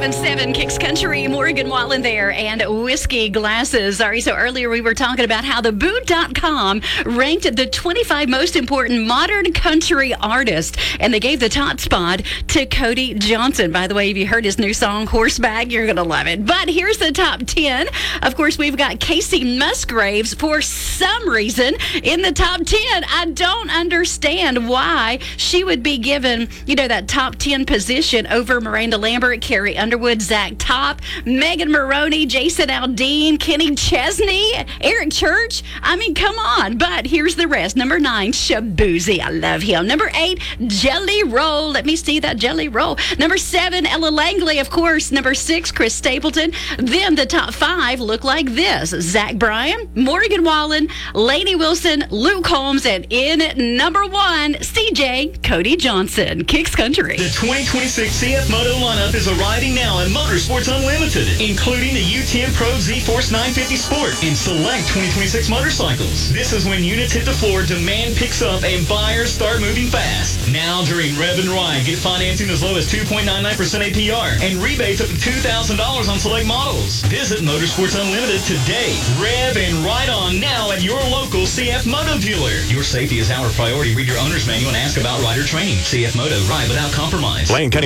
97.7 Kicks Country, Morgan Wallen there, and Whiskey Glasses. Sorry, so earlier we were talking about how the Boo.com ranked the 25 most important modern country artists, and they gave the top spot to Cody Johnson. By the way, if you heard his new song, Horseback, you're going to love it. But here's the top 10. Of course, we've got Casey Musgraves for some reason in the top 10. I don't understand why she would be given, that top 10 position over Miranda Lambert, Carrie Underwood, Zach Top, Megan Maroney, Jason Aldean, Kenny Chesney, Eric Church. I mean, come on. But here's the rest. Number 9, Shabuzi. I love him. Number 8, Jelly Roll. Let me see that Jelly Roll. Number 7, Ella Langley, of course. Number 6, Chris Stapleton. Then the top 5 look like this. Zach Bryan, Morgan Wallen, Lainey Wilson, Luke Holmes, and in number 1, CJ Cody Johnson. Kicks Country. The 2026 CF Moto lineup is arriving now at Motorsports Unlimited, including the U10 Pro Z-Force 950 Sport and select 2026 motorcycles. This is when units hit the floor, demand picks up, and buyers start moving fast. Now during Rev and Ride, get financing as low as 2.99% APR and rebates up to $2,000 on select models. Visit Motorsports Unlimited today. Rev and Ride on now at your local CF Moto dealer. Your safety is our priority. Read your owner's manual and ask about rider training. CF Moto, ride without compromise. Lane County